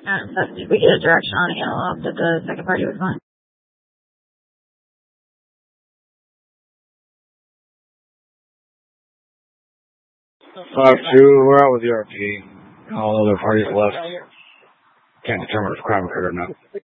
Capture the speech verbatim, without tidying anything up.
Um, but did we get a direction on how long that the second party was going? five two, we're out with the R P. All other parties left. Can't determine if crime occurred or not.